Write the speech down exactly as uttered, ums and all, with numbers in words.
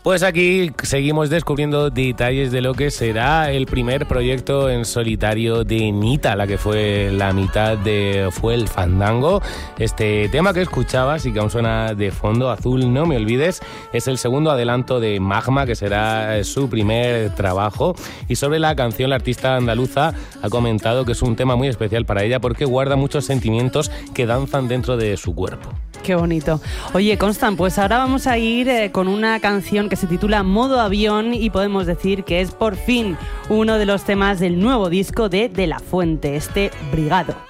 Pues aquí seguimos descubriendo detalles de lo que será el primer proyecto en solitario de Nita, la que fue la mitad de Fue el Fandango. Este tema que escuchabas y que aún suena de fondo, Azul no me olvides, es el segundo adelanto de Magma, que será su primer trabajo. Y sobre la canción, la artista andaluza ha comentado que es un tema muy especial para ella porque guarda muchos sentimientos que danzan dentro de su cuerpo. Qué bonito. Oye, Constant, pues ahora vamos a ir eh, con una canción que se titula Modo Avión y podemos decir que es por fin uno de los temas del nuevo disco de De La Fuente, este Brigado.